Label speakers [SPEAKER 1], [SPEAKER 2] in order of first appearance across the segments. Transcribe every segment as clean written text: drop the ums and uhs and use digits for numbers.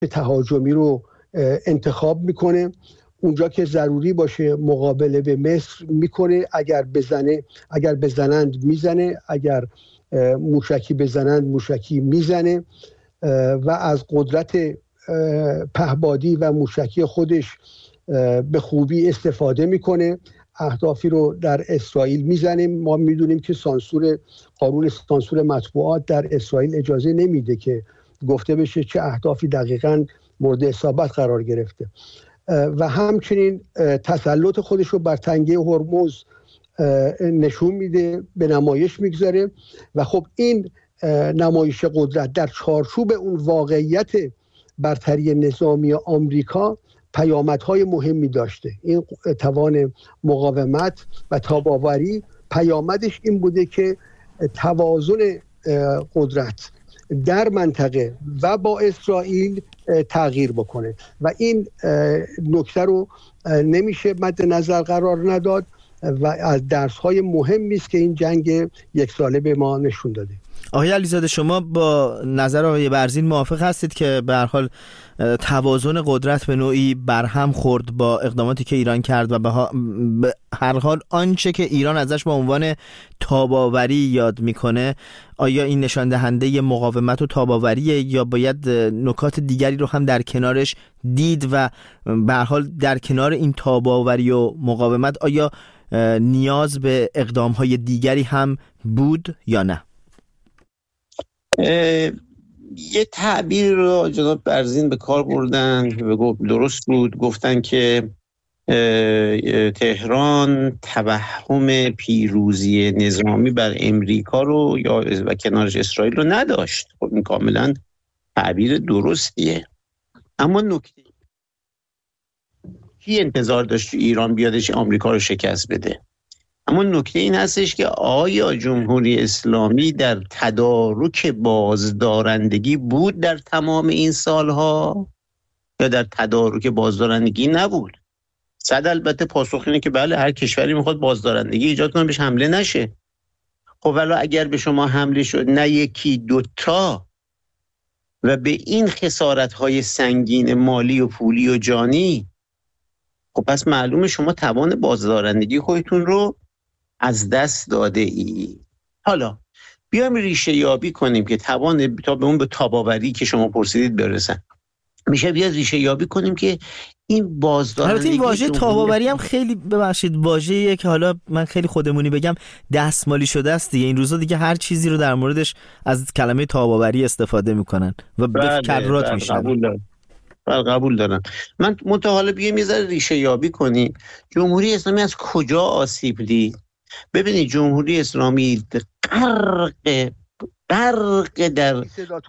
[SPEAKER 1] تهاجمی رو انتخاب میکنه. اونجا که ضروری باشه مقابله به مصر میکنه، اگر بزنند میزنه، اگر موشکی بزنند موشکی میزنه و از قدرت پهپادی و موشکی خودش به خوبی استفاده میکنه. اهدافی رو در اسرائیل میزنه. ما میدونیم که قانون سانسور مطبوعات در اسرائیل اجازه نمیده که گفته بشه چه اهدافی دقیقاً مورد اصابت قرار گرفته و همچنین تسلط خودش رو بر تنگه هرمز نشون میده، به نمایش میگذاره و خب این نمایش قدرت در چارچوب اون واقعیت برتری نظامی آمریکا پیامدهای مهمی داشته. این توان مقاومت و تاب‌آوری پیامدش این بوده که توازن قدرت در منطقه و با اسرائیل تغییر بکنه و این نکته رو نمیشه مد نظر قرار نداد و از درس‌های مهمی است که این جنگ یک ساله به ما نشون داده.
[SPEAKER 2] آقای علیزاده، شما با نظر آقای برزین موافق هستید که به هر حال توازن قدرت به نوعی برهم خورد با اقداماتی که ایران کرد و به هر حال آنچه که ایران ازش به عنوان تاب‌آوری یاد میکنه، آیا این نشان دهنده مقاومت و تاب‌آوریه یا باید نکات دیگری رو هم در کنارش دید و به هر حال در کنار این تاب‌آوری و مقاومت آیا نیاز به اقدام‌های دیگری هم بود یا نه؟
[SPEAKER 3] یه تعبیر رو جناب برزین به کار بردن و درست بود. گفتن که تهران توهم پیروزی نظامی بر امریکا رو و کنارش اسرائیل رو نداشت. خب این کاملا تعبیر درستیه، اما نکته کی انتظار داشت ایران بیادش آمریکا رو شکست بده؟ اما نکته این هستش که آیا جمهوری اسلامی در تدارک بازدارندگی بود در تمام این سالها یا در تدارک بازدارندگی نبود؟ صد البته پاسخ اینه که بله، هر کشوری میخواد بازدارندگی ایجاد کنه بهش حمله نشه. خب ولی اگر به شما حمله شد نه یکی دوتا و به این خسارت‌های سنگین مالی و پولی و جانی، خب پس معلومه شما توان بازدارندگی خودتون رو از دست داده ای. حالا بیایم ریشه یابی کنیم که توان تا به اون به تاب‌آوری که شما پرسیدید برسن. میشه بیاد ریشه یابی کنیم که این بازدارندگی،
[SPEAKER 2] این واژه تاب‌آوری هم خیلی ببخشید واژه‌ایه که حالا من خیلی خودمونی بگم دستمالی شده است دیگه. این روزا دیگه هر چیزی رو در موردش از کلمه تاب‌آوری استفاده میکنن و به کررات میشن.
[SPEAKER 3] قبول دارم. من حالا بیایم یه ذره ریشه یابی کنیم. جمهوری اسلامی از کجا آسیب دید؟ ببینید جمهوری اسلامی غرق در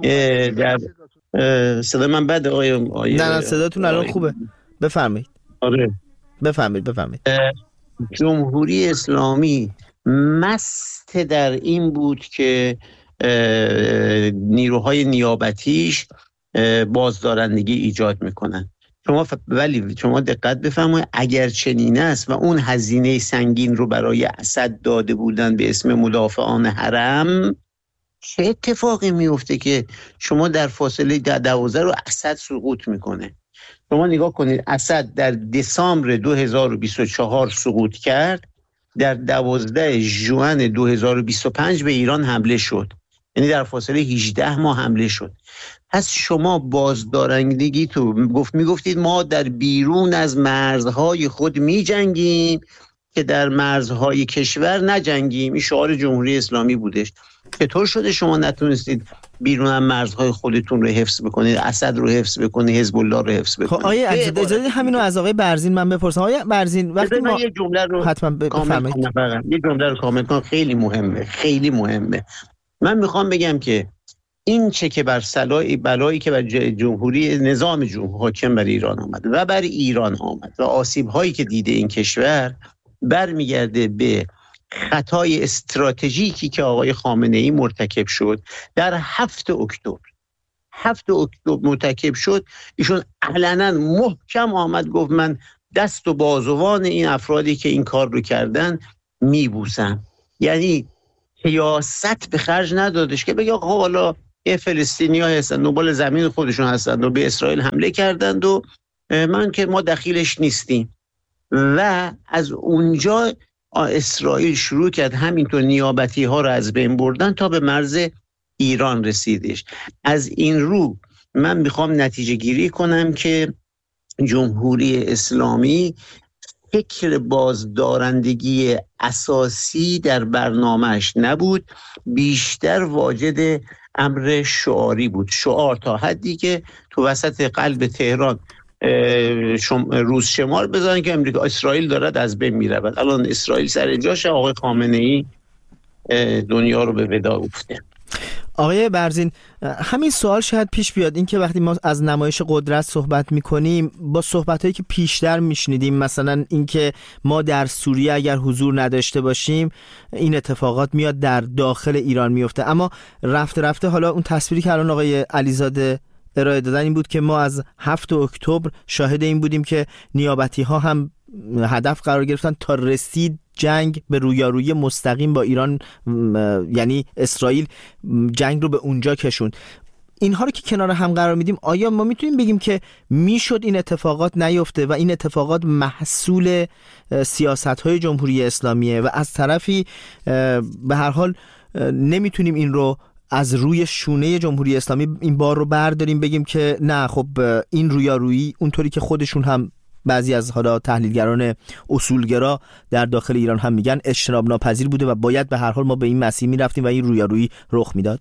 [SPEAKER 3] صدا من بده آقای
[SPEAKER 2] نه صداتون الان خوبه، بفرمایید.
[SPEAKER 3] آره
[SPEAKER 2] بفرمایید.
[SPEAKER 3] جمهوری اسلامی مست در این بود که نیروهای نیابتیش بازدارندگی ایجاد میکنن. ولی شما دقت بفرمایید اگر چنین است و اون هزینه سنگین رو برای اسد داده بودن به اسم مدافعان حرم، چه اتفاقی میفته که شما در فاصله 12 رو اسد سقوط میکنه؟ شما نگاه کنید، اسد در دسامبر 2024 سقوط کرد، در 12 ژوئن 2025 به ایران حمله شد، یعنی در فاصله 18 ماه حمله شد. پس شما بازدارندگی تو میگفتید ما در بیرون از مرزهای خود میجنگیم که در مرزهای کشور نجنگیم. این شعار جمهوری اسلامی بودش. چطور شده شما نتونستید بیرون از مرزهای خودتون رو حفظ بکنید، اسد رو حفظ بکنید، حزب الله رو حفظ بکنید؟
[SPEAKER 2] خب آیه اجازه همین رو از آقای برزین من بپرسم. آیه برزین وقتی ما
[SPEAKER 3] یه جمله رو
[SPEAKER 2] حتما بفرمایید.
[SPEAKER 3] یه جمله رو کامل کنم، خیلی مهمه. من میخوام بگم که این چه که بر بلایی که بر جمهوری نظام حاکم بر ایران آمد و بر ایران آمد و آسیب‌هایی که دیده این کشور برمیگرده به خطای استراتژیکی که آقای خامنه‌ای مرتکب شد در 7 اکتبر مرتکب شد. ایشون علنا محکم آمد گفت من دست و بازوان این افرادی که این کار رو کردن میبوسم. یعنی سیاست به خرج ندادش که بگه خب حالا فلسطینی‌ها هستن دنبال زمین خودشون هستند و به اسرائیل حمله کردند و ما دخیلش نیستیم. و از اونجا اسرائیل شروع کرد همینطور نیابتی ها رو از بین بردن تا به مرز ایران رسیدش. از این رو من میخوام نتیجه گیری کنم که جمهوری اسلامی فکر بازدارندگی اساسی در برنامهش نبود، بیشتر واجد امر شعاری بود. شعار تا حدی که تو وسط قلب تهران روز شمار بزنن که اسرائیل دارد از بین میرود. الان اسرائیل سر جاشه، آقای خامنه‌ای دنیا رو به ودا گفته.
[SPEAKER 2] آقای برزین، همین سوال شاید پیش بیاد، این که وقتی ما از نمایش قدرت صحبت میکنیم با صحبتایی که پیشتر میشنیدیم، مثلا این که ما در سوریه اگر حضور نداشته باشیم این اتفاقات میاد در داخل ایران میفته، اما رفته رفته حالا اون تصویری که الان آقای علیزاده ارائه دادن این بود که ما از 7 اکتبر شاهد این بودیم که نیابتی ها هم هدف قرار گرفتن تا رسید جنگ به رویارویی مستقیم با ایران، یعنی اسرائیل جنگ رو به اونجا کشوند. اینها رو که کنار هم قرار میدیم، آیا ما میتونیم بگیم که میشد این اتفاقات نیفته و این اتفاقات محصول سیاست‌های جمهوری اسلامیه و از طرفی به هر حال نمیتونیم این رو از روی شونه جمهوری اسلامی این بار رو برداریم بگیم که نه خب این رویارویی اونطوری که خودشون هم بعضی از حالا تحلیلگران اصولگرا در داخل ایران هم میگن اجتناب ناپذیر بوده و باید به هر حال ما به این مسیر میرفتیم و این رویارویی رخ میداد؟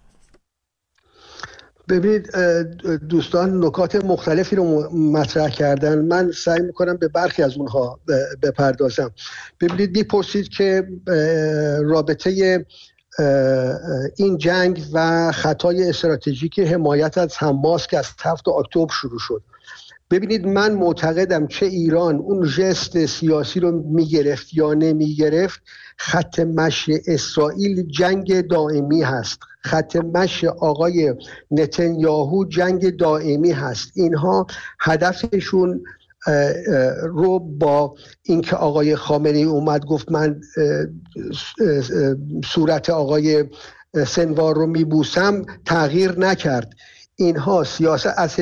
[SPEAKER 1] ببینید دوستان نکات مختلفی رو مطرح کردن، من سعی میکنم به برخی از اونها بپردازم. ببینید میپرسید که رابطه این جنگ و خطای استراتژیک حمایت از حماس که از 7 اکتبر شروع شد. ببینید من معتقدم چه ایران اون ژست سیاسی رو میگرفت یا نمیگرفت، خط مشی اسرائیل جنگ دائمی هست، خط مشی آقای نتانیاهو جنگ دائمی هست. اینها هدفشون رو با اینکه آقای خامنه‌ای اومد گفت من صورت آقای سنوار رو میبوسم تغییر نکرد. اینها سیاست از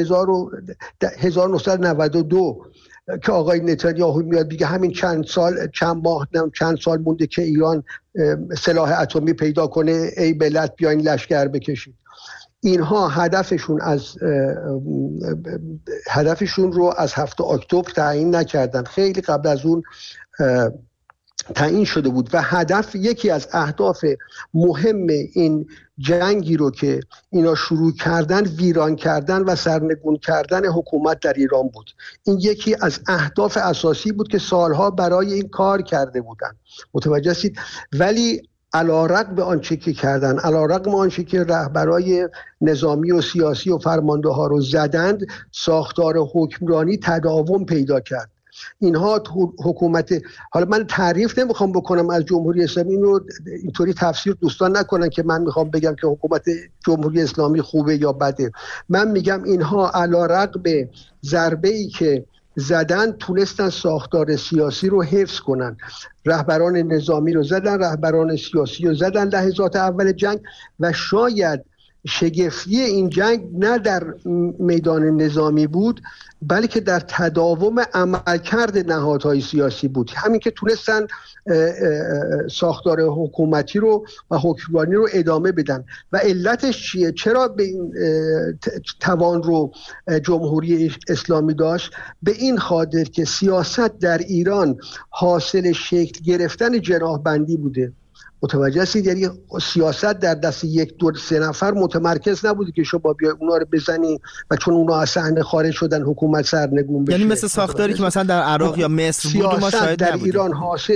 [SPEAKER 1] 1992 که آقای نتانیاهو میاد دیگه همین چند سال مونده که ایران سلاح اتمی پیدا کنه، ای بلد بیاین لشکر بکشید. اینها هدفشون رو از 7 اکتبر تعیین نکردن، خیلی قبل از اون تعیین شده بود و هدف یکی از اهداف مهم این جنگی رو که اینا شروع کردن ویران کردن و سرنگون کردن حکومت در ایران بود. این یکی از اهداف اساسی بود که سالها برای این کار کرده بودن، متوجه هستید؟ ولی علی‌رغم آنچه که کردن، علی‌رغم آنچه که رهبرای نظامی و سیاسی و فرمانده ها رو زدند، ساختار حکمرانی تداوم پیدا کرد. اینها حکومت، حالا من تعریف نمیخوام بکنم از جمهوری اسلامی، این رو اینطوری تفسیر دوستان نکنن که من میخوام بگم که حکومت جمهوری اسلامی خوبه یا بده. من میگم اینها علی‌رغم ضربه‌ای که زدن تونستن ساختار سیاسی رو حفظ کنن. رهبران نظامی رو زدن، رهبران سیاسی رو زدن لحظات اول جنگ و شاید شگفتی این جنگ نه در میدان نظامی بود بلکه در تداوم عملکرد نهادهای سیاسی بود. همین که تونستن ساختار حکومتی رو و حکمرانی رو ادامه بدن. و علتش چیه؟ چرا به این توان رو جمهوری اسلامی داشت؟ به این خاطر که سیاست در ایران حاصل شکل گرفتن جناح‌بندی بوده. متوجه هستید؟ یعنی سیاست در دست 1-2-3 نفر متمرکز نبوده که شما بیای اونا رو بزنی و چون اونا از صحنه خارج شدن حکومت سرنگون بشه.
[SPEAKER 2] یعنی مثل ساختاری که مثلا در عراق یا مصر بود و ما شاهد نبودیم.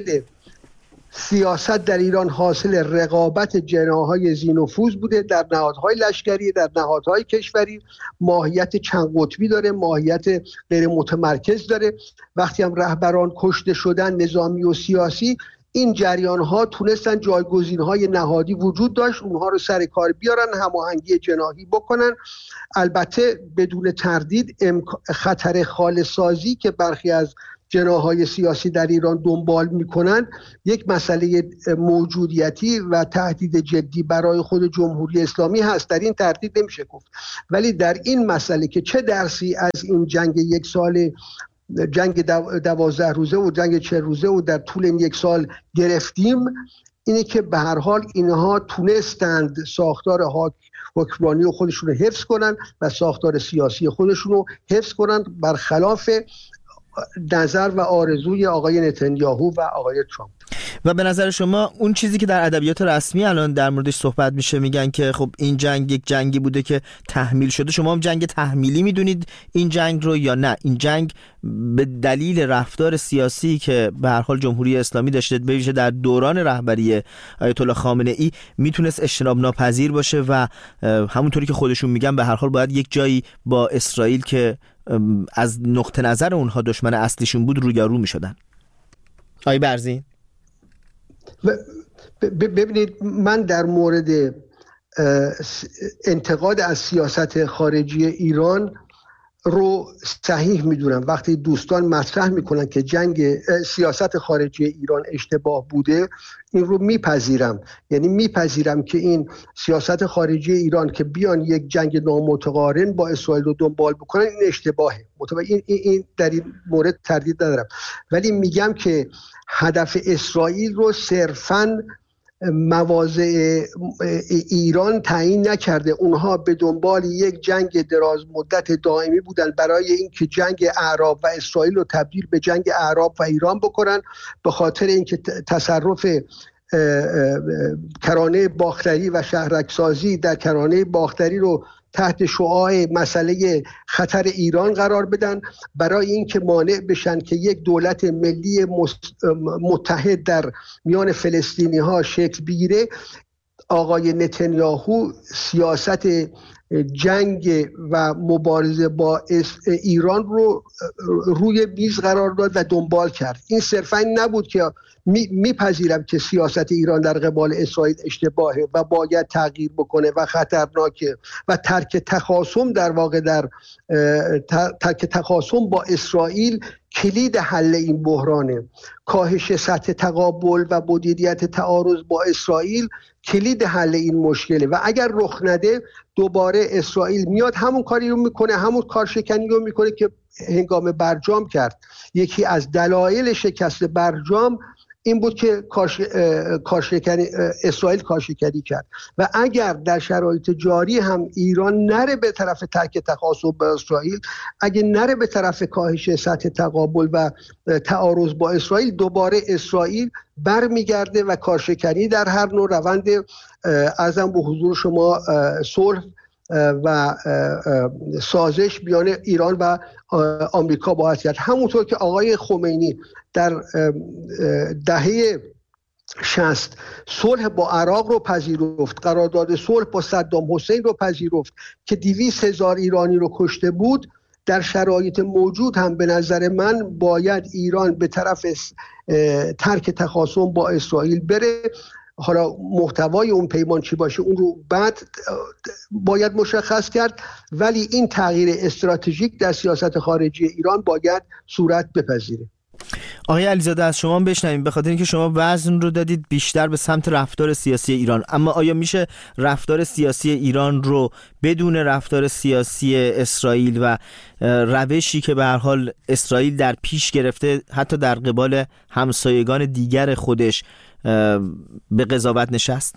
[SPEAKER 1] سیاست در ایران حاصل رقابت جناح‌های ذی‌نفوذ بوده در نهادهای لشکری، در نهادهای کشوری. ماهیت چند قطبی داره، ماهیت غیر متمرکز داره. وقتی هم رهبران کشته شدن نظامی و سیاسی، این جریان‌ها تونستن جایگزین‌های نهادی وجود داشت، اونها رو سر کار بیارن، هماهنگی جناحی بکنن. البته بدون تردید خطر خالص‌سازی که برخی از جناح‌های سیاسی در ایران دنبال میکنن یک مسئله موجودیتی و تهدید جدی برای خود جمهوری اسلامی هست، در این تردید نمیشه گفت. ولی در این مسئله که چه درسی از این جنگ یک سال، جنگ 12 روزه و جنگ 40 روزه و در طول این یک سال گرفتیم، اینه که به هر حال اینها تونستند ساختار حکمرانی و خودشون رو حفظ کنن و ساختار سیاسی خودشون رو حفظ کنن، برخلاف نظر و آرزوی آقای نتانیاهو و آقای ترامپ.
[SPEAKER 2] و به نظر شما اون چیزی که در ادبیات رسمی الان در موردش صحبت میشه، میگن که خب این جنگ یک جنگی بوده که تحمیل شده، شما هم جنگ تحمیلی میدونید این جنگ رو یا نه؟ این جنگ به دلیل رفتار سیاسی که به هر حال جمهوری اسلامی داشته به ویژه در دوران رهبری آیت الله خامنه ای میتونست اجتناب ناپذیر باشه و همونطوری که خودشون میگن به هر حال باید یک جایی با اسرائیل که از نقطه نظر اونها دشمن اصلیشون بود رویارو میشدن. آقای برزین،
[SPEAKER 1] ببینید من در مورد انتقاد از سیاست خارجی ایران رو صحیح میدونم. وقتی دوستان مطرح میکنن که سیاست خارجی ایران اشتباه بوده، این رو میپذیرم. یعنی میپذیرم که این سیاست خارجی ایران که بیان یک جنگ نامتقارن با اسرائیل رو دنبال بکنن این اشتباهه. این در این مورد تردید ندارم. ولی میگم که هدف اسرائیل رو صرفاً مواضع ایران تعیین نکرده. اونها به دنبال یک جنگ دراز مدت دائمی بودن برای اینکه جنگ اعراب و اسرائیل رو تبدیل به جنگ اعراب و ایران بکنن، به خاطر اینکه تصرف کرانه باختری و شهرکسازی در کرانه باختری رو تحت شعاع مسئله خطر ایران قرار بدن، برای اینکه مانع بشن که یک دولت ملی متحد در میان فلسطینی ها شکل بگیره. آقای نتانیاهو سیاست جنگ و مبارزه با ایران رو روی میز قرار داد و دنبال کرد. این صرفا این نبود که میپذیرم که سیاست ایران در قبال اسرائیل اشتباهه و باید تغییر بکنه و خطرناکه و ترک تخاصم، در واقع در ترک تخاصم با اسرائیل کلید حل این بحرانه. کاهش سطح تقابل و مدیریت تعارض با اسرائیل کلید حل این مشکله و اگر رخ نده دوباره اسرائیل میاد همون کاری رو میکنه، همون کارشکنی رو میکنه که هنگام برجام کرد. یکی از دلایل شکست برجام این بود که اسرائیل کارشکنی کرد و اگر در شرایط جاری هم ایران نره به طرف ترک تخاصم با اسرائیل، اگه نره به طرف کاهش سطح تقابل و تعارض با اسرائیل، دوباره اسرائیل برمیگرده و کارشکنی در هر نوع روند ارزم به حضور شما صلح و سازش میان ایران و آمریکا باید کرد. همونطور که آقای خمینی در دهه 60 صلح با عراق رو پذیرفت، قرارداد صلح با صدام حسین رو پذیرفت که 200,000 ایرانی رو کشته بود، در شرایط موجود هم به نظر من باید ایران به طرف ترک تخاصم با اسرائیل بره. حالا محتوای اون پیمان چی باشه اون رو بعد باید مشخص کرد، ولی این تغییر استراتژیک در سیاست خارجی ایران باید صورت بپذیره.
[SPEAKER 2] آقای علیزاده از شما بشنویم، به خاطر اینکه شما وزن رو دادید بیشتر به سمت رفتار سیاسی ایران، اما آیا میشه رفتار سیاسی ایران رو بدون رفتار سیاسی اسرائیل و روشی که به هر حال اسرائیل در پیش گرفته حتی در قبال همسایگان دیگر خودش به قضاوت نشست؟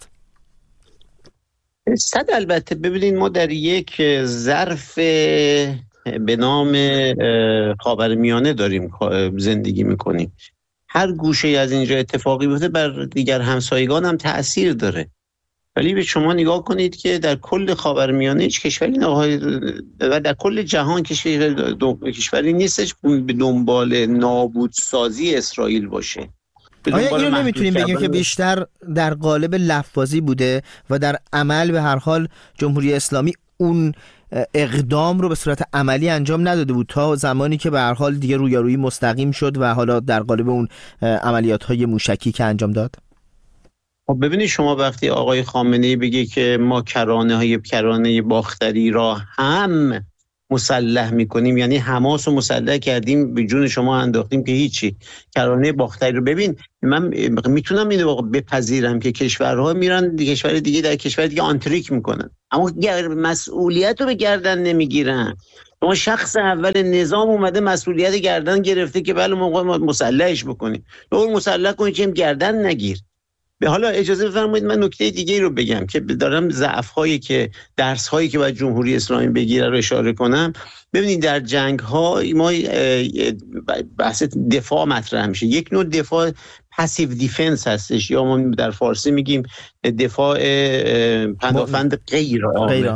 [SPEAKER 3] البته ببینید ما در یک ظرف به نام خاورمیانه داریم زندگی میکنیم. هر گوشه از اینجا اتفاقی بیفته بر دیگر همسایگان هم تأثیر داره. ولی به شما نگاه کنید که در کل خاورمیانه هیچ کشوری و در کل جهان کشوری نیستش به دنبال نابودسازی اسرائیل باشه.
[SPEAKER 2] آیا اینو نمیتونیم بگیم که بیشتر در قالب لفظی بوده و در عمل به هر حال جمهوری اسلامی اون اقدام رو به صورت عملی انجام نداده بود تا زمانی که به هر حال دیگه رویارویی مستقیم شد و حالا در قالب اون عملیات‌های موشکی که انجام داد؟
[SPEAKER 3] ببینید شما وقتی آقای خامنه‌ای بگه که ما کرانه باختری را هم مسلح میکنیم، یعنی حماس رو مسلح کردیم به جون شما انداختیم که هیچی، کرانه باختری رو ببین. من میتونم اینو بپذیرم که کشورها میرن کشور دیگه در کشور دیگه آنتریک میکنن، اما مسئولیت رو به گردن نمیگیرن. اما شخص اول نظام اومده مسئولیت گردن گرفته که بله موقع مسلحش بکنیم، اون مسلح کنید که گردن نگیر. به حالا اجازه بفرمایید من نکته دیگه رو بگم که دارم ضعف‌هایی که درس‌هایی که باید جمهوری اسلامی بگیره رو اشاره کنم. ببینید در جنگ‌ها ما بحث دفاع مطرح میشه. یک نوع دفاع پاسیو دیفنس هستش، یا ما در فارسی میگیم دفاع پدافند غیر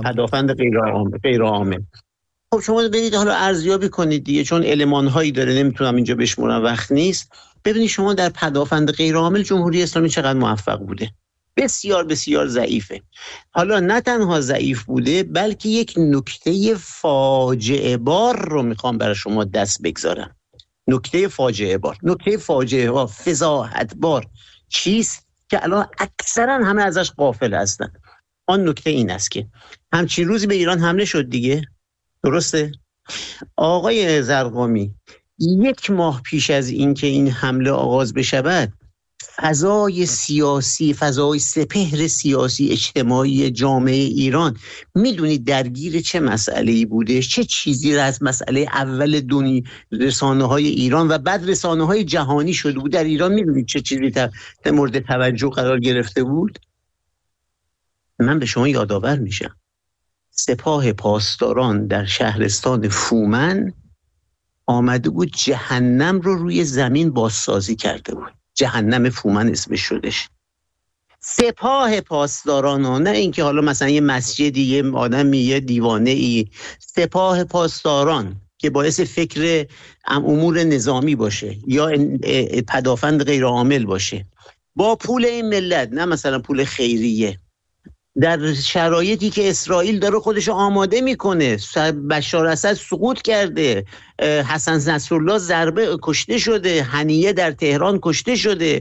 [SPEAKER 3] عامل. خب شما برید حالا ارزیابی کنید دیگه، چون المان‌هایی داره نمیتونم اینجا بشمرم، وقت نیست. ببینید شما در پدافند غیر عامل جمهوری اسلامی چقدر موفق بوده. بسیار بسیار ضعیفه. حالا نه تنها ضعیف بوده، بلکه یک نکته فاجعه بار رو میخوام برای شما دست بگذارم. نکته فاجعه بار، فضاحت بار چیست که الان اکثرا همه ازش غافل هستن. آن نکته این است که همچین روزی به ایران حمله شد دیگه، درسته؟ آقای زرقامی، 1 ماه پیش از اینکه این حمله آغاز بشود، فضای سیاسی، فضای سپهر سیاسی اجتماعی جامعه ایران میدونید درگیر چه مسئله‌ای بوده؟ چه چیزی را از مسئله اول دنیا رسانه‌های ایران و بعد رسانه‌های جهانی شده بود در ایران؟ میدونید چه چیزی مورد توجه قرار گرفته بود؟ من به شما یادآور میشم. سپاه پاسداران در شهرستان فومن آمده بود جهنم رو روی زمین بازسازی کرده بود. جهنم فومن اسمش شدش. سپاه پاسداران، نه اینکه حالا مثلا یه مسجدی یه آدمی یه دیوانه ای. سپاه پاسداران که باعث فکر امور نظامی باشه یا پدافند غیر عامل باشه، با پول این ملت، نه مثلا پول خیریه، در شرایطی که اسرائیل داره خودشو آماده میکنه، بشار اسد سقوط کرده، حسن نصرالله ضربه کشته شده، هنیه در تهران کشته شده،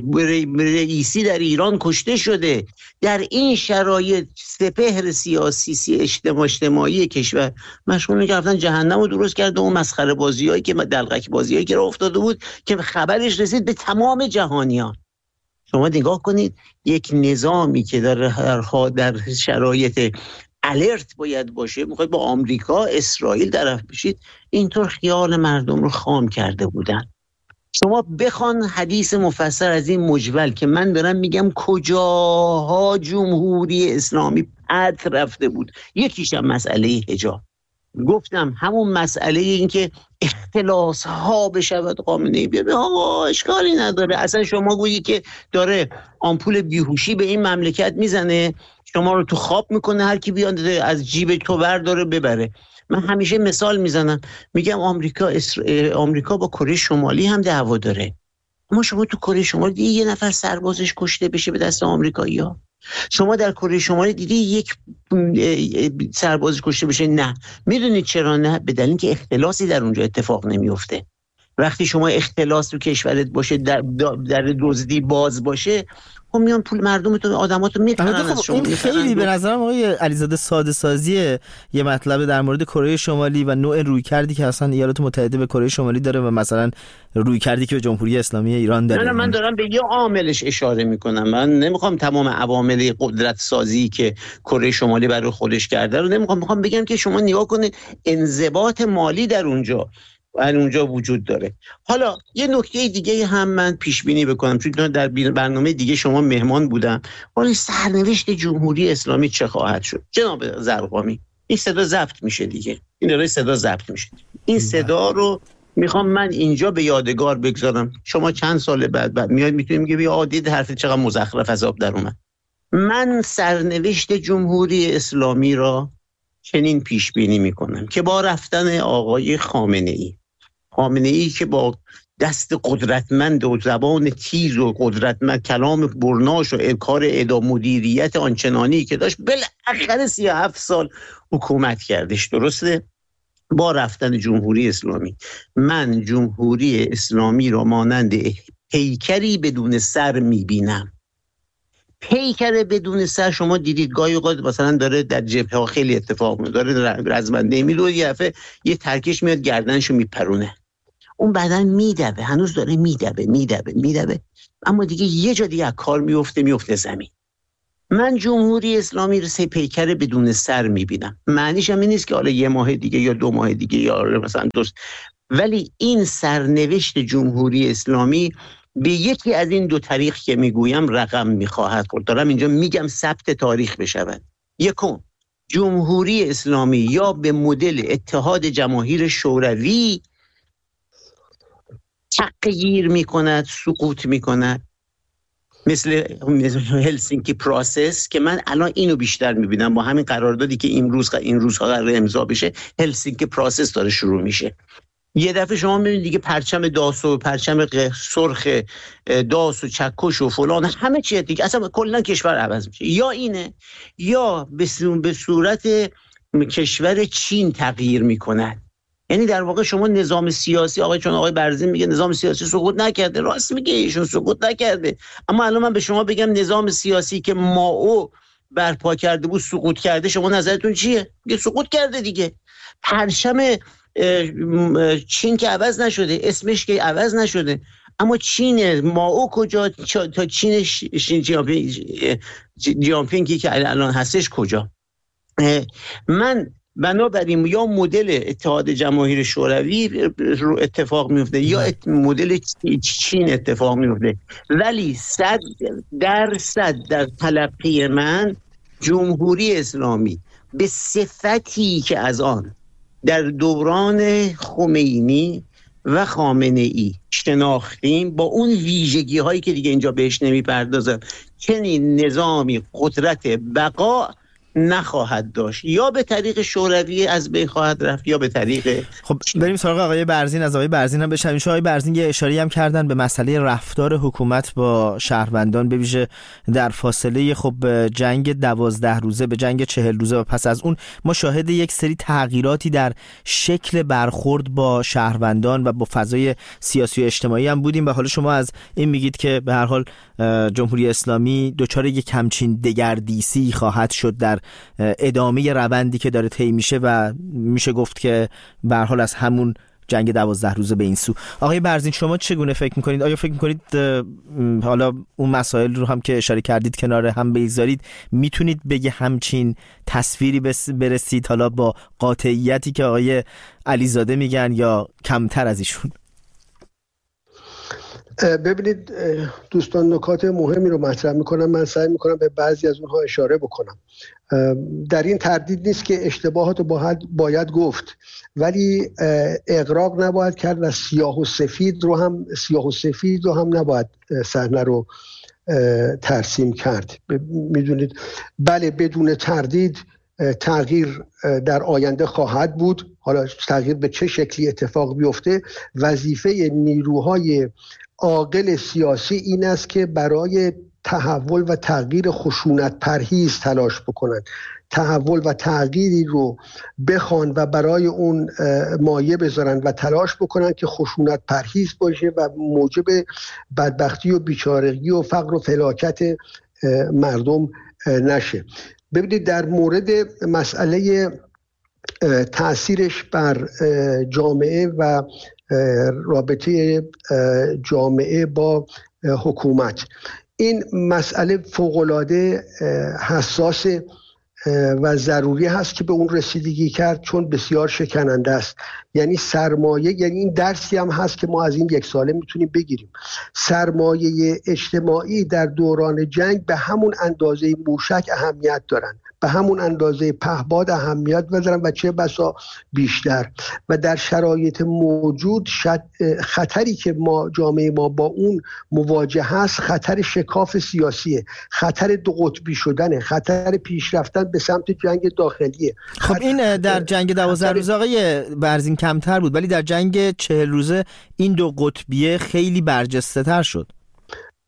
[SPEAKER 3] رئیسی در ایران کشته شده، در این شرایط سپهر سیاسی اجتماعی کشور مشغول رفتن جهنم رو درست کرده. اون مسخره بازیایی که دلقک بازیایی که راه افتاده بود که خبرش رسید به تمام جهانیان. شما نگاه کنید، یک نظامی که در شرایط الرت باید باشه، میخواید با آمریکا اسرائیل طرف بشید، اینطور خیال مردم رو خام کرده بودن. شما بخوان حدیث مفصل از این مجول که من دارم میگم کجاها جمهوری اسلامی پد رفته بود. یکیش هم مسئله حجاب، گفتم همون مسئله این که اختلاس ها بشود خامنه‌ای بیاد، آقا اشکالی نداره. اصلا شما گویی که داره آمپول بیهوشی به این مملکت میزنه، شما رو تو خواب میکنه، هر کی بیاد از جیب تو برداره ببره. من همیشه مثال میزنم، میگم آمریکا با کره شمالی هم دعوا داره، اما شما تو کره شمالی دیدی یه نفر سربازش کشته بشه به دست آمریکایی‌ها؟ شما در کره شمالی دیدی یک سرباز کشته بشه؟ نه. میدونید چرا نه؟ به دلیل اینکه اختلاسی در اونجا اتفاق نمیفته. وقتی شما اختلاس تو کشورت باشه، در دزدی باز باشه، خب میان پول مردمتون، آدماتون میخرن از شما.
[SPEAKER 2] این خیلی به نظرم آقای علیزاده ساده سازی یه مطلب در مورد کره شمالی و نوع رویکردی که اصلا ایالات متحده به کره شمالی داره و مثلا رویکردی که به جمهوری اسلامی ایران داره.
[SPEAKER 3] من دارم به یه عاملش اشاره میکنم. من نمیخوام تمام عوامل قدرت سازی که کره شمالی برای خودش کرده رو میخوام بگم که شما نگاه کنید انضباط مالی در اونجا وجود داره. حالا یه نکته دیگه هم من پیش بینی بکنم، چون در برنامه دیگه شما مهمان بودم. ولی سرنوشت جمهوری اسلامی چه خواهد شد؟ جناب زرقامی، این صدا ضبط میشه دیگه، این داره صدا ضبط میشه. این صدا رو میخوام من اینجا به یادگار بگذارم. شما چند سال بعد میاد میتونیم میگه بیا عادی حرف چقدر مزخرف از آب در اومد. من سرنوشت جمهوری اسلامی را چنین پیش بینی میکنم که با رفتن آقای خامنه‌ای که با دست قدرتمند و زبان تیز و قدرتمند، کلام برناش و کار اداره مدیریت آنچنانی که داشت، بالاخره 37 سال حکومت کردش، درسته؟ با رفتن جمهوری اسلامی، من جمهوری اسلامی را مانند پیکری بدون سر میبینم. پیکر بدون سر شما دیدید گاهی اوقات مثلا داره در جبهه ها خیلی اتفاق میفته، داره رزمنده میره یه دفعه یه ترکش میاد گردنشو میپرونه، اون بدن میدوه، هنوز داره میدوه، اما دیگه یه جا دیگه از کار میفته زمین. من جمهوری اسلامی رو سه پیکر بدون سر میبینم. معنیش هم این نیست که حالا یه ماه دیگه یا 2 ماه دیگه یا مثلا ولی این سرنوشت جمهوری اسلامی به یکی از این 2 طریق که میگویم رقم میخواهد خورد. دارم اینجا میگم ثبت تاریخ بشود. یکم، جمهوری اسلامی یا به مدل اتحاد جماهیر شوروی تغییر میکند، سقوط میکند، مثل هلسینکی پروسس که من الان اینو بیشتر میبینم با همین قراردادی که این روزها قرار امضا بشه. هلسینکی پروسس داره شروع میشه. یه دفعه شما میبینید دیگه پرچم داس و پرچم سرخ داس و چکش و فلان همه چیه دیگه، اصلا کلا کشور عوض میشه. یا اینه یا به صورت کشور چین تغییر میکند. یعنی در واقع شما نظام سیاسی چون آقای برزین میگه نظام سیاسی سقوط نکرده، راست میگه، ایشون سقوط نکرده، اما الان من به شما بگم نظام سیاسی که مائو برپا کرده بود سقوط کرده، شما نظرتون چیه؟ میگه سقوط کرده دیگه. پرچم چین که عوض نشده، اسمش که عوض نشده، اما چین مائو کجا؟ تا چین جیانپینگی که الان هستش کجا؟ من بنابراین یا مدل اتحاد جماهیر شوروی رو اتفاق میفته یا مدل چین اتفاق میفته، ولی 100% در تلقی من جمهوری اسلامی به صفتی که از آن در دوران خمینی و خامنه ای شناختیم، با اون ویژگی هایی که دیگه اینجا بهش نمیپردازم، چنین نظامی قدرت بقا نخواهد داشت. یا به طریق شوروی از بین خواهد رفت یا به طریق
[SPEAKER 2] خب بریم سراغ آقای برزین. از آقای برزین هم بشنویم. آقای برزین یه اشاره‌ای هم کردن به مسئله رفتار حکومت با شهروندان، به ویژه در فاصله خب جنگ 12 روزه به جنگ 40 روزه و پس از اون ما شاهد یک سری تغییراتی در شکل برخورد با شهروندان و با فضای سیاسی و اجتماعی هم بودیم و حالا شما از این میگید که به هر حال جمهوری اسلامی دچار یک همچین دگردیسی خواهد شد در ادامه روندی که داره طی میشه و میشه گفت که به هر حال از همون جنگ 12 روزه به این سو. آقای برزین شما چگونه فکر میکنید؟ آیا فکر میکنید حالا اون مسائل رو هم که اشاره کردید کنار هم بگذارید، میتونید بگه همچین تصویری برسید حالا با قاطعیتی که آقای علیزاده میگن یا کمتر از ایشون؟
[SPEAKER 1] ببینید دوستان، نکات مهمی رو مطرح میکنم. من سعی میکنم به بعضی از اونها اشاره بکنم. در این تردید نیست که اشتباهات رو باید گفت، ولی اغراق نباید کرد و سیاه و سفید رو هم نباید صحنه رو ترسیم کرد. میدونید بله، بدون تردید تغییر در آینده خواهد بود. حالا تغییر به چه شکلی اتفاق بیفته، وظیفه نیروهای عاقل سیاسی این است که برای تحول و تغییر خشونت پرهیز تلاش بکنند، تحول و تغییری رو بخوان و برای اون مایه بذارن و تلاش بکنن که خشونت پرهیز باشه و موجب بدبختی و بیچارگی و فقر و فلاکت مردم نشه. ببینید در مورد مسئله تأثیرش بر جامعه و رابطه جامعه با حکومت، این مسئله فوق‌العاده حساس و ضروری هست که به اون رسیدگی کرد، چون بسیار شکننده است. یعنی سرمایه، یعنی این درسی هم هست که ما از این 1 ساله میتونیم بگیریم. سرمایه اجتماعی در دوران جنگ به همون اندازه موشک اهمیت دارن، به همون اندازه پهباد اهمیت دارن و چه بسا بیشتر. و در شرایط موجود خطری که جامعه ما با اون مواجه هست، خطر شکاف سیاسیه، خطر 2 قطبی شدنه، خطر پیشرفتن به سمت جنگ داخلیه.
[SPEAKER 2] خب این در جنگ 12 روزه آقای برزین کمتر بود، ولی در جنگ 40 روزه این 2 قطبیه خیلی برجسته تر شد.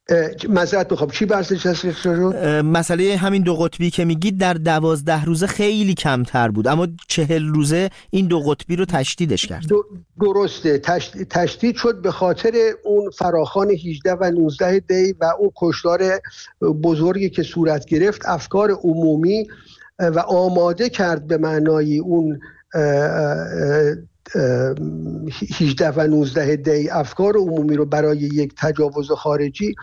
[SPEAKER 1] معذرت میخوام چی بحثش هست شد؟
[SPEAKER 2] مسئله همین دو قطبی که میگید در 12 روزه خیلی کمتر بود، اما 40 روزه این دو قطبی رو تشدیدش کرد.
[SPEAKER 1] درسته، تشدید شد به خاطر اون فراخوان 18 و 19 دی و اون کشتار بزرگی که صورت گرفت. افکار عمومی و آماده کرد به معنای اون 18 و 19 دی افکار عمومی رو برای یک تجاوز خارجی.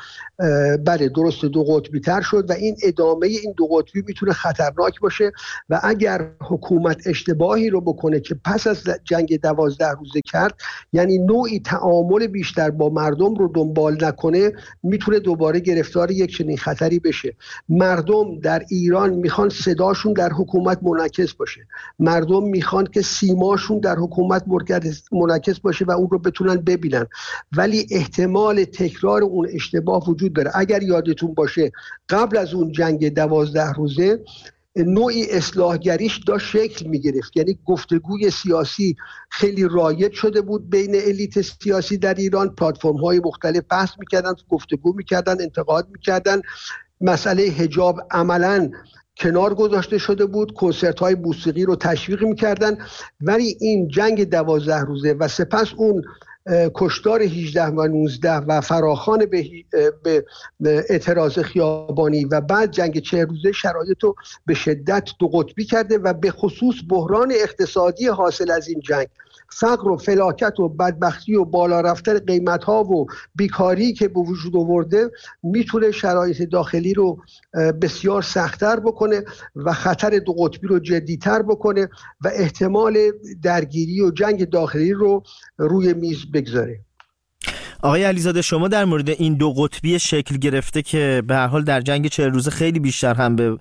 [SPEAKER 1] بله درست دو قطبی تر شد و این ادامه این دو قطبی میتونه خطرناک باشه و اگر حکومت اشتباهی رو بکنه که پس از جنگ 12 روزه کرد، یعنی نوعی تعامل بیشتر با مردم رو دنبال نکنه، میتونه دوباره گرفتار یک چنین خطری بشه. مردم در ایران میخوان صداشون در حکومت منعکس باشه، مردم میخوان که سیماشون در حکومت منعکس باشه و اون رو بتونن ببینن، ولی احتمال تکرار اون اشتباه وجود داره. اگر یادتون باشه قبل از اون جنگ 12 روزه نوعی اصلاحگریش داشت شکل میگرفت، یعنی گفتگوی سیاسی خیلی رایج شده بود بین الیت سیاسی در ایران، پلتفرم های مختلف بحث میکردن، گفتگو میکردن، انتقاد میکردن. مسئله حجاب عملاً کنار گذاشته شده بود، کنسرت های موسیقی رو تشویق میکردن، ولی این جنگ 12 روزه و سپس اون کشتار 18 و 19 و فراخوان به اعتراض خیابانی و بعد جنگ 40 روزه شرایط رو به شدت دو قطبی کرده و به خصوص بحران اقتصادی حاصل از این جنگ، فقر و فلاکت و بدبختی و بالا رفتن قیمت‌ها و بیکاری که به وجود آورده میتونه شرایط داخلی رو بسیار سخت‌تر بکنه و خطر دو قطبی رو جدی‌تر بکنه و احتمال درگیری و جنگ داخلی رو روی میز بگذاره.
[SPEAKER 2] آقای علیزاده، شما در مورد این دو قطبی شکل گرفته که به هر حال در جنگ 40 روزه خیلی بیشتر هم به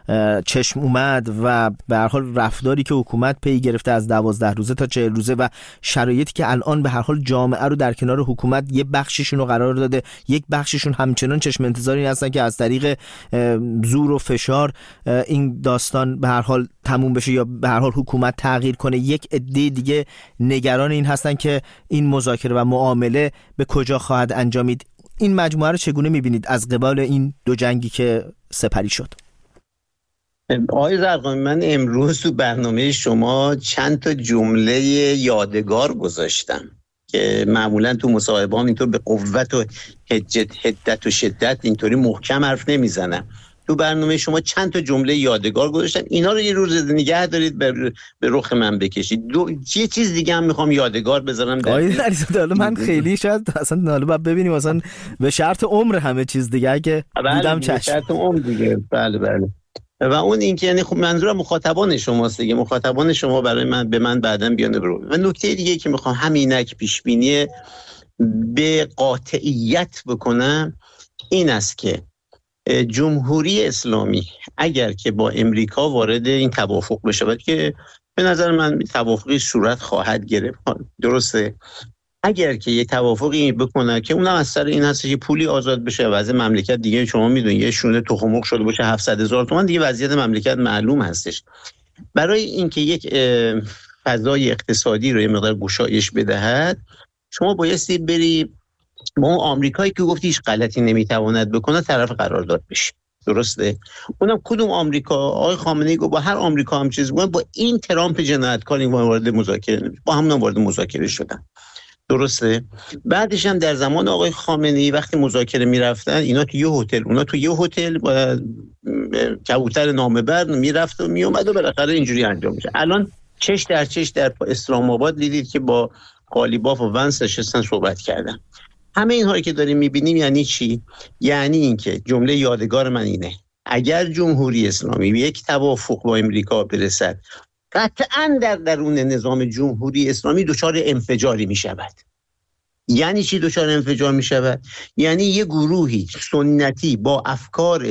[SPEAKER 2] چشم اومد و به هر حال رفتاری که حکومت پی گرفته از 12 روزه تا 40 روزه و شرایطی که الان به هر حال جامعه رو در کنار حکومت یه بخششون رو قرار داده، یک بخششون همچنان چشم انتظاری هستن که از طریق زور و فشار این داستان به هر حال تموم بشه یا به هر حال حکومت تغییر کنه. یک عده دیگه نگران این هستن که این مذاکره و معامله به کجا خواهد انجامید. این مجموعه رو چگونه می‌بینید از قبال این دو جنگی که سپری شد؟
[SPEAKER 3] آقای زرقامی، من امروز تو برنامه شما چند تا جمله یادگار گذاشتم که معمولا تو مصاحبه هم اینطور به قوت و حدت و شدت اینطوری محکم حرف نمیزنم. تو برنامه شما چند تا جمله یادگار گذاشتم، اینا رو یه روز نگه دارید به رخ من بکشید. یه چیز دیگه هم میخوام یادگار بذارم
[SPEAKER 2] در من خیلی شاید اصلا حالا بعد ببینیم اصلا به شرط عمر همه چیز دیگه اگه بودم چشم.
[SPEAKER 3] شرط عمر دیگه. بله. و اون این که یعنی خب منظورم مخاطبان شماست دیگه، مخاطبان شما برای من به من بعداً بیان برو. و نکته دیگه که میخوام همینک پیش بینی به قاطعیت بکنم این است که جمهوری اسلامی اگر که با امریکا وارد این توافق بشه که به نظر من توافقی صورت خواهد گرفت، درسته، اگر که یه توافقی بکنه که اونم از سر این هست که پولی آزاد بشه و از مملکت دیگه شما میدونید یه شونه تخم مرغ شده باشه 700,000 تومان دیگه وضعیت مملکت معلوم هستش. برای اینکه یک فضای اقتصادی رو یه مقدار گشایش بدهد شما بایستی بری با اون آمریکایی که گفتی هیچ غلطی نمیتواند بکنه طرف قرارداد بشه، درسته؟ اونم کدوم آمریکا؟ آقای خامنه‌ای گفت با هر آمریکا هم چیز بگن، با این ترامپ جنایتکار این وارد مذاکره نمیشه، با همون وارد مذاکره شدن، درسته؟ بعدش هم در زمان آقای خامنه‌ای وقتی مذاکره میرفتن اینا تو یه هتل اونا تو یه هتل با کبوتر نامه‌بر میرفت و میومد و بالاخره اینجوری انجام میشه. الان چش در اسلام آباد دیدید که با قالیباف و ونس نشستن صحبت کردن. همه اینهایی که داریم میبینیم یعنی چی؟ یعنی اینکه جمله یادگار من اینه: اگر جمهوری اسلامی به یک توافق با امریکا برسد قطعاً در درون نظام جمهوری اسلامی دچار انفجاری میشود. یعنی چی دچار انفجار میشود؟ یعنی یه گروهی سنتی با افکار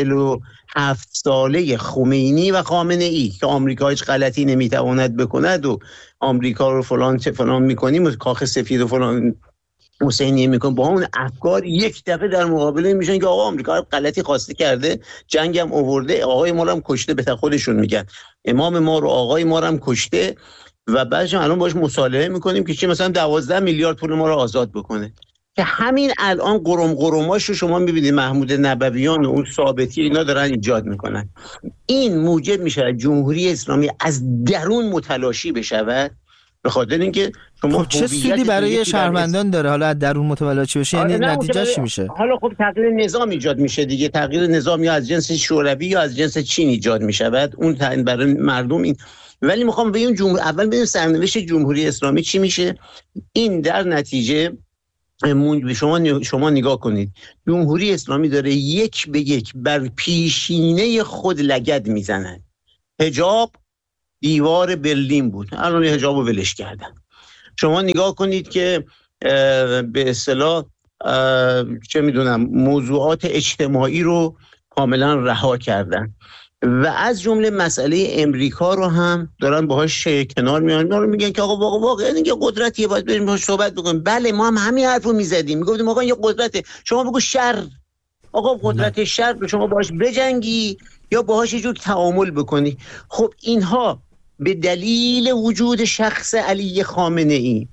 [SPEAKER 3] 47 ساله خمینی و خامنه‌ای که آمریکا هیچ غلطی نمیتواند بکند و آمریکا رو فلان میکنیم و کاخ سفید و فلان حسینی میکنه، با اون افکار یک دفعه در مقابله میشن که آقا آمریکا غلطی خواسته کرده، جنگ هم آورده، آقای ما رو هم کشته، به خودشون میگن امام ما رو آقای ما رو هم کشته و بعدش الان باش مصالحه میکنیم که چی مثلا 12 میلیارد پول ما رو آزاد بکنه. که همین الان قرماش رو شما میبینید محمود نبویان و اون ثابتی اینا دارن ایجاد میکنن. این موجب میشه جمهوری اسلامی از درون متلاشی بشود، به خاطر اینکه شما
[SPEAKER 2] چه سودی برای شهروندان داره حالا از درون متلاشی بشه؟ یعنی نتیجهش چی میشه؟
[SPEAKER 3] حالا خب تغییر نظام ایجاد میشه دیگه. تغییر نظام یا از جنس شوروی یا از جنس چین ایجاد میشود، اون برای مردم این. ولی میخوام بگم اول ببینیم سرنوشت جمهوری اسلامی چی میشه. این در نتیجه شما نگاه کنید، جمهوری اسلامی داره یک به یک بر پیشینه خود لگد میزنن. حجاب دیوار برلین بود، الان حجاب رو ولش کردن. شما نگاه کنید که به اصطلاح چه میدونم موضوعات اجتماعی رو کاملا رها کردن و از جمله مسئله امریکا رو هم دارن باهاش کنار میان، میگن که آقا واقعا اینکه قدرتیه باید بریم باهاش صحبت بکنیم. بله ما هم همین حرفو میزدیم، میگفتیم آقا یه قدرته، شما بگو شر، آقا قدرت شر رو شما باهاش بجنگی یا باهاش یه جور تعامل بکنی. خب اینها به دلیل وجود شخص علی خامنه ای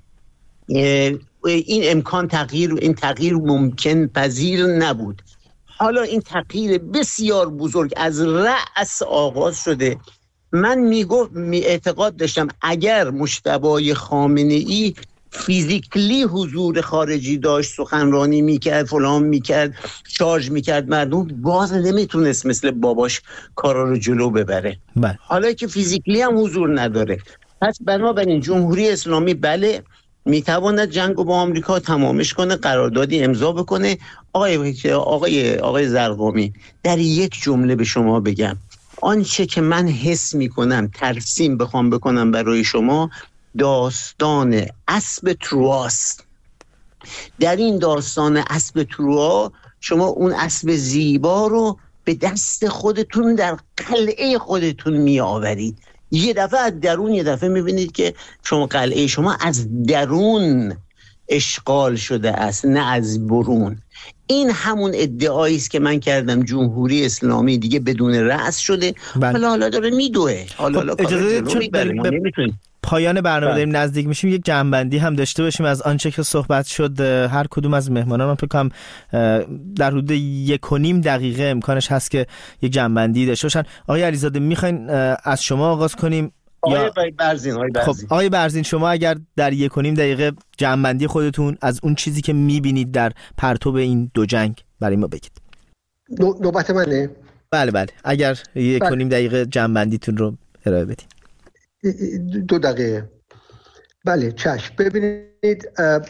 [SPEAKER 3] این تغییر ممکن پذیر نبود. حالا این تغییر بسیار بزرگ از رأس آغاز شده. من اعتقاد داشتم اگر مجتبی خامنه ای فیزیکلی حضور خارجی داشت، سخنرانی میکرد، فلان میکرد، شارژ میکرد مردم، باز نمیتونست مثل باباش کارا رو جلو ببره. حالا که فیزیکلی هم حضور نداره، پس بنابراین جمهوری اسلامی بله میتواند جنگ رو با آمریکا تمامش کنه، قراردادی امضا بکنه. آقای زرقامی، در یک جمله به شما بگم، آنچه که من حس میکنم ترسیم بخوام بکنم برای شما، داستان اسب ترواست. در این داستان اسب تروا شما اون اسب زیبا رو به دست خودتون در قلعه خودتون می آورید. یه دفعه از درون یه دفعه میبینید که شما قلعه شما از درون اشغال شده است، نه از برون. این همون ادعایی است که من کردم جمهوری اسلامی دیگه بدون رأس شده. حالا داره میدوه. حالا
[SPEAKER 2] اجازه چون پایان برنامه داریم نزدیک میشیم، یک جمع‌بندی هم داشته باشیم از آنچه که صحبت شد. هر کدوم از مهمانان من فکر کنم در حدود 1.5 دقیقه امکانش هست که یک جمع‌بندی داشته باشن. آقای علیزاده میخواین از شما آغاز کنیم؟ آقای برزین شما اگر در 1.5 دقیقه جمع‌بندی خودتون از اون چیزی که میبینید در پرتو این دو جنگ برای ما بگید.
[SPEAKER 1] نوبت منه؟
[SPEAKER 2] بله اگر 1.5 دقیقه جمع‌بندیتون رو ارائه بدید.
[SPEAKER 1] 2 دقیقه. بله چشم. ببینید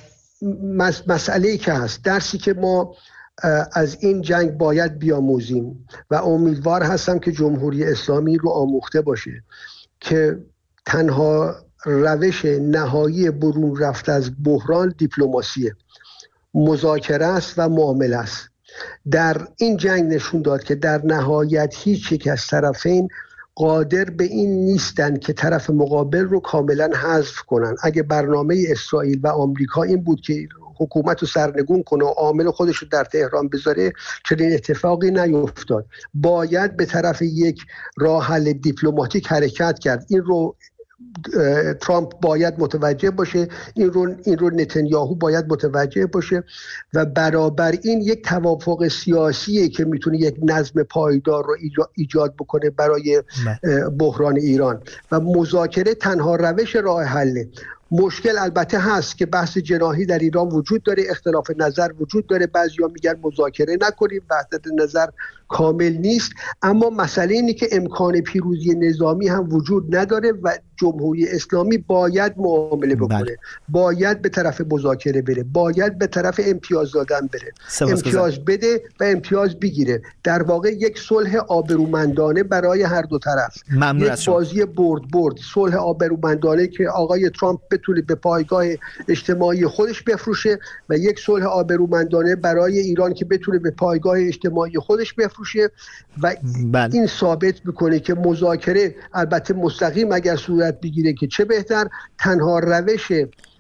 [SPEAKER 1] مسئله‌ای که هست، درسی که ما از این جنگ باید بیاموزیم و امیدوار هستم که جمهوری اسلامی رو آموخته باشه که تنها روش نهایی برون رفت از بحران دیپلماسیه، مذاکره است و معامله است. در این جنگ نشون داد که در نهایت هیچ یک از طرفین قادر به این نیستن که طرف مقابل رو کاملا حذف کنن. اگه برنامه اسرائیل و آمریکا این بود که حکومت رو سرنگون کنه و عامل خودش رو در تهران بذاره، چنین اتفاقی نیفتاد. باید به طرف یک راه حل دیپلماتیک حرکت کرد. این رو ترامپ باید متوجه باشه، این رو نتانیاهو باید متوجه باشه و برابر این یک توافق سیاسیه که میتونه یک نظم پایدار رو ایجاد بکنه برای بحران ایران و مذاکره تنها روش راه حله. مشکل البته هست که بحث جناحی در ایران وجود داره، اختلاف نظر وجود داره، بعضیا میگن مذاکره نکنیم، وحدت نظر کامل نیست، اما مسئله اینه که امکان پیروزی نظامی هم وجود نداره و جمهوری اسلامی باید معامله بکنه، باید به طرف مذاکره بره، باید به طرف امتیاز دادن بره، امتیاز بده و امتیاز بگیره. در واقع یک صلح آبرومندانه برای هر دو طرف، یک بازی برد صلح آبرومندانه که آقای ترامپ بتونه به پایگاه اجتماعی خودش بفروشه و یک صلح آبرومندانه برای ایران که بتونه به پایگاه اجتماعی خودش بفروشه و این ثابت میکنه که مذاکره البته مستقیم اگر صورت بگیره که چه بهتر، تنها روش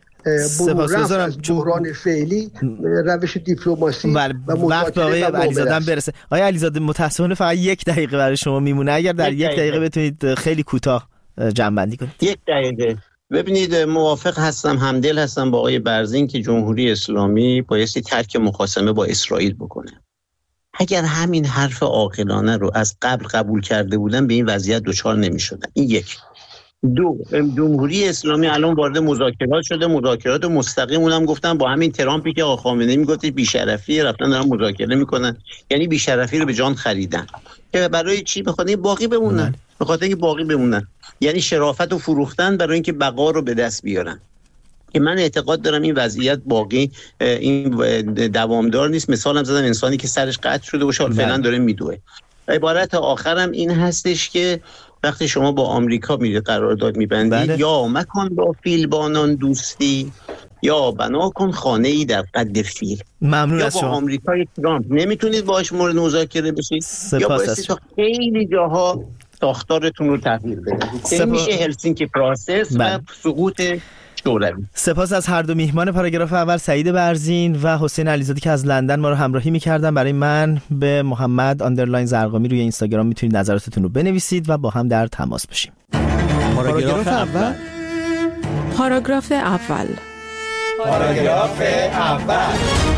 [SPEAKER 1] رفت از بحران فعلی روش دیپلماسی و مذاکره و معامله
[SPEAKER 2] برسه. آقای علیزاده متاسفانه فقط 1 دقیقه برای شما میمونه، اگر در 1 دقیقه بتونید خیلی کوتاه جمع بندی کنید.
[SPEAKER 3] 1 دقیقه. ببینید موافق هستم، همدل هستم با آقای برزین که جمهوری اسلامی بایستی ترک مخاصمه با اسرائیل بکنه. اگر همین حرف عاقلانه رو از قبل قبول کرده بودن به این وضعیت دچار نمی‌شدن. این یک. دو، جمهوری اسلامی الان وارد مذاکرات شده، مذاکرات مستقیم اونم گفتن با همین ترامپی که آقا خامنه‌ای میگفت بی‌شرفی، رفتن دارن مذاکره میکنن، یعنی بی‌شرفی رو به جان خریدن که برای چی؟ بخاطر اینکه باقی بمونن، به خاطر اینکه باقی بمونن، یعنی شرافت رو فروختن برای اینکه بقا رو به دست بیارن. که من اعتقاد دارم این وضعیت باقی این دوامدار نیست. مثالم زدم انسانی که سرش قطع شده باشه فعلا داره میدوه. عبارت آخرم این هستش که وقتی شما با آمریکا میرید قرارداد میبندید، یا مکن با فیلبانان دوستی یا بنا کن خانه‌ای در قد فیل.
[SPEAKER 2] ممنون
[SPEAKER 3] از شما. یا با آمریکای ترامپ نمیتونید باهاش مورد مذاکره بشید، یا باعث تا خیلی جاها ساختارتون رو تغییر بدید. میشه هلسینکی پروسس و سقوط شوروی.
[SPEAKER 2] سپاس از هر دو میهمان پاراگراف اول، سعید برزین و حسین علیزاده که از لندن ما رو همراهی می‌کردن. برای من به محمد _زرقامی روی اینستاگرام میتونید نظراتتون رو بنویسید و با هم در تماس باشیم.
[SPEAKER 4] پاراگراف اول. پاراگراف اول.
[SPEAKER 5] پاراگراف اول.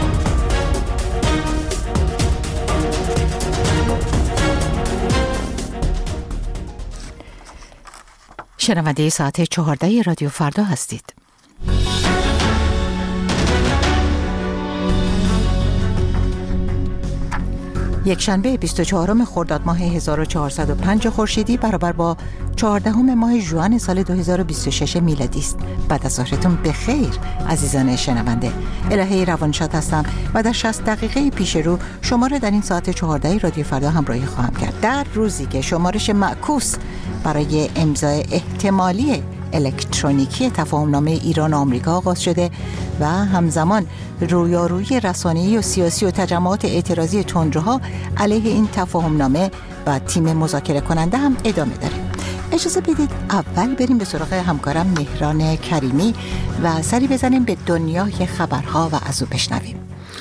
[SPEAKER 6] شنونده ساعت 14 رادیو فردا هستید. یکشنبه 24 خرداد ماه 1405 خورشیدی برابر با 14 ماه ژوئن سال 2026 میلادی است. بعد از ظهرتون بخیر عزیزان شنونده. الهی روانشاد هستم و در 60 دقیقه پیش رو شما را در این ساعت 14 رادیو فردا همراهی خواهم کرد. در روزی که شمارش معکوس برای امضای احتمالی الکترونیکی تفاهمنامه ایران و آمریکا آغاز شده و همزمان رویارویی رسانه‌ای و سیاسی و تجمعات اعتراضی تندروها علیه این تفاهمنامه و تیم مذاکره کننده هم ادامه داره. اجازه بدید اول بریم به سراغ همکارم مهران کریمی و سری بزنیم به دنیای خبرها و از او بشنویم.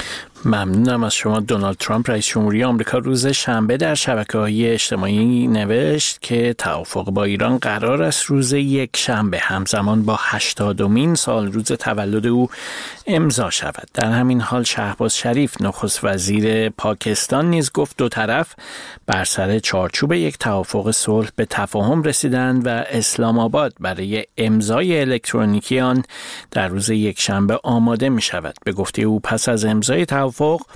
[SPEAKER 7] ممنونم از شما. دونالد ترامپ رئیس جمهوری آمریکا روز شنبه در شبکه‌های اجتماعی نوشت که توافق با ایران قرار است روز یکشنبه همزمان با 80مین سال روز تولد او امضا شود. در همین حال شهباز شریف نخست وزیر پاکستان نیز گفت دو طرف بر سر چارچوب یک توافق صلح به تفاهم رسیدند و اسلام آباد برای امضای الکترونیکی آن در روز یکشنبه آماده می شود. به گفته او پس از امضای توافق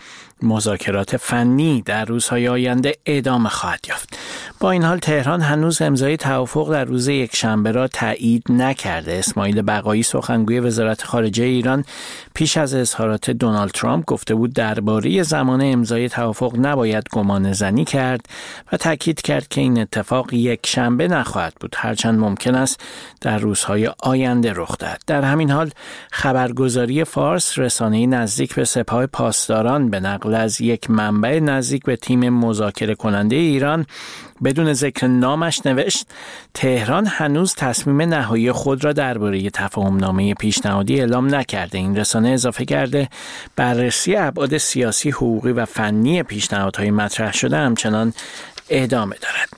[SPEAKER 7] مذاکرات فنی در روزهای آینده ادامه خواهد یافت. با این حال تهران هنوز امضای توافق در روز یکشنبه را تایید نکرده. اسماعیل بقایی سخنگوی وزارت خارجه ایران پیش از اظهارات دونالد ترامپ گفته بود درباره زمان امضای توافق نباید گمان زنی کرد و تاکید کرد که این اتفاق یکشنبه نخواهد بود، هرچند ممکن است در روزهای آینده رخ دهد. در همین حال خبرگزاری فارس رسانه‌ای نزدیک به سپاه پاسداران به نقل از یک منبع نزدیک به تیم مذاکره کننده ایران بدون ذکر نامش نوشت تهران هنوز تصمیم نهایی خود را درباره تفاهمنامه پیشنهادی اعلام نکرده. این رسانه اضافه کرده بررسی ابعاد سیاسی، حقوقی و فنی پیشنهادهای مطرح شده همچنان ادامه دارد.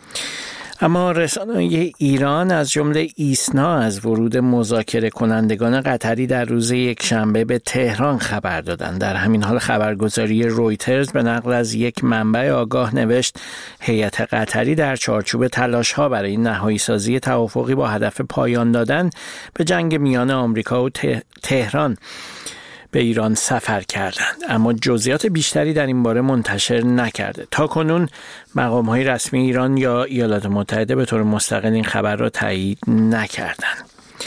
[SPEAKER 7] اما رسانه ایران از جمله ایسنا از ورود مذاکره کنندگان قطری در روز یکشنبه به تهران خبر دادند. در همین حال خبرگزاری رویترز به نقل از یک منبع آگاه نوشت هیئت قطری در چارچوب تلاش‌ها برای نهایی سازی توافقی با هدف پایان دادن به جنگ میان آمریکا و تهران به ایران سفر کردند، اما جزئیات بیشتری در این باره منتشر نکرده. تاکنون مقام‌های رسمی ایران یا ایالات متحده به طور مستقل این خبر را تایید نکردند.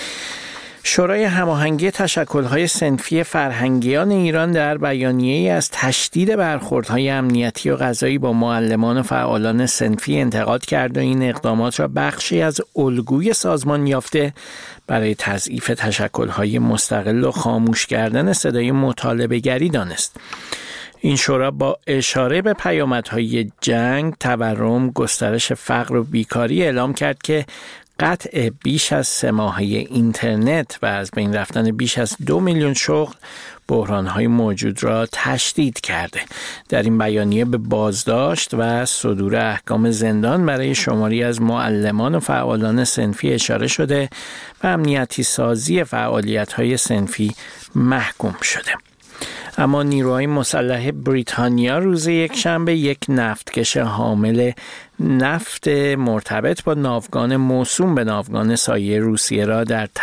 [SPEAKER 7] شورای هماهنگی تشکل‌های صنفی فرهنگیان ایران در بیانیه‌ای از تشدید برخوردهای امنیتی و قضایی با معلمان و فعالان صنفی انتقاد کرد و این اقدامات را بخشی از الگوی سازمان یافته برای تضعیف تشکل‌های مستقل و خاموش کردن صدای مطالبه‌گری دانست. این شورا با اشاره به پیامدهای جنگ، تورم، گسترش فقر و بیکاری اعلام کرد که قطع بیش از 3 ماهه اینترنت و از بین رفتن بیش از 2 میلیون شغل بحران‌های موجود را تشدید کرده. در این بیانیه به بازداشت و صدور احکام زندان برای شماری از معلمان و فعالان صنفی اشاره شده و امنیتی سازی فعالیت‌های صنفی محکوم شده. اما نیروهای مسلح بریتانیا روز یکشنبه یک نفتکش حامل نفت مرتبط با ناوگان موسوم به ناوگان سایه روسیه را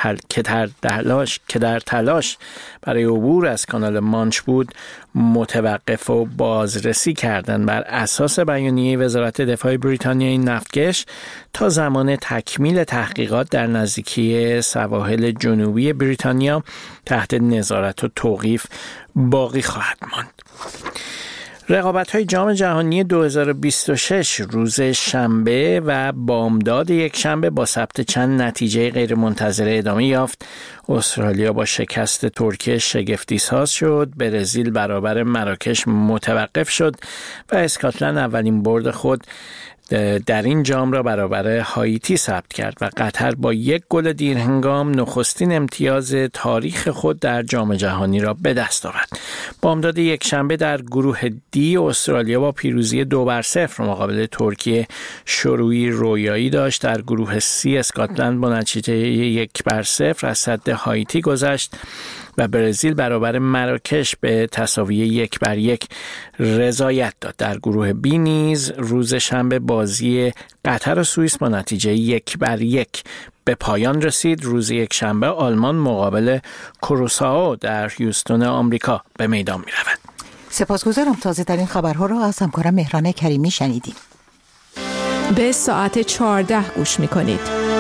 [SPEAKER 7] که در تلاش برای عبور از کانال مانچ بود متوقف و بازرسی کردند. بر اساس بیانیه وزارت دفاع بریتانیا این نفتکش تا زمان تکمیل تحقیقات در نزدیکی سواحل جنوبی بریتانیا تحت نظارت و توقیف باقی خواهد ماند. رقابت‌های جام جهانی 2026 روز شنبه و بامداد یک شنبه با ثبت چند نتیجه غیرمنتظره ادامه یافت. استرالیا با شکست ترکیه شگفتی‌ساز شد، برزیل برابر مراکش متوقف شد و اسکاتلند اولین برد خود در این جام را برابر هایتی ثبت کرد و قطر با 1 گل دیرهنگام نخستین امتیاز تاریخ خود در جام جهانی را به دست آورد. بامداد یک شنبه در گروه دی استرالیا با پیروزی 2-0 مقابل ترکیه شروعی رویایی داشت. در گروه سی اسکاتلند با نتیجه 1-0 از سد هایتی گذشت و برزیل برابر مراکش به تساوی 1-1 رضایت داد. در گروه بی نیز روز شنبه بازی قطر و سوئیس با نتیجه 1-1 به پایان رسید. روز یکشنبه آلمان مقابل کروسائو در هیوستون آمریکا به میدان می رود.
[SPEAKER 6] سپاسگزارم. تازه در این خبرها را از همکارم مهران کریمی شنیدیم.
[SPEAKER 4] به ساعت 14 گوش می کنید.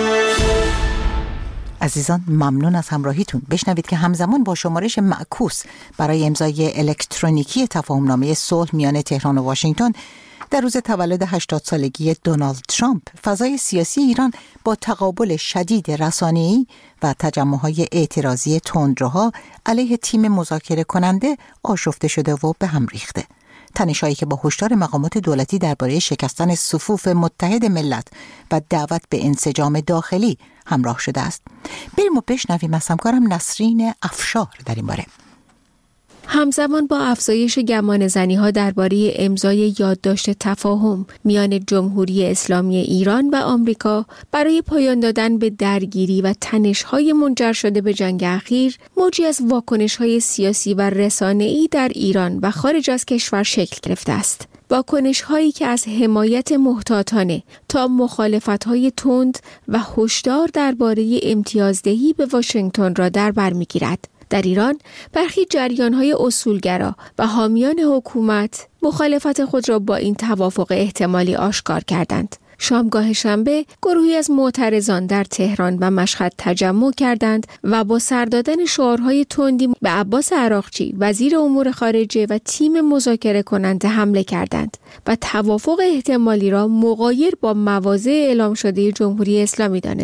[SPEAKER 6] عزیزان ممنون از همراهیتون. بشنوید که همزمان با شمارش معکوس برای امضای الکترونیکی تفاهمنامه صلح میان تهران و واشنگتن در روز تولد 80 سالگی دونالد ترامپ، فضای سیاسی ایران با تقابل شدید رسانه‌ای و تجمع‌های اعتراضی تندروها علیه تیم مذاکره کننده آشفته شده و به هم ریخته. تنش‌هایی که با هشدار مقامات دولتی درباره شکستن صفوف متحد ملت و دعوت به انسجام داخلی همراه شده است. بریم و بشنویم از همکارم نسرین افشار در این باره.
[SPEAKER 8] همزمان با افزایش گمانه‌زنی‌ها درباره امضای یادداشت تفاهم میان جمهوری اسلامی ایران و آمریکا برای پایان دادن به درگیری و تنش‌های منجر شده به جنگ اخیر، موجی از واکنش‌های سیاسی و رسانه‌ای در ایران و خارج از کشور شکل گرفته است. واکنش‌هایی که از حمایت محتاطانه تا مخالفت‌های تند و هشدار درباره امتیازدهی به واشنگتن را در بر می‌گیرد. در ایران برخی جریان‌های اصولگرا و حامیان حکومت مخالفت خود را با این توافق احتمالی آشکار کردند. شامگاه شنبه گروهی از معترضان در تهران و مشهد تجمع کردند و با سر دادن شعارهای تندی به عباس عراقچی وزیر امور خارجه و تیم مذاکره کننده حمله کردند و توافق احتمالی را مغایر با مواضع اعلام شده جمهوری اسلامی دانستند.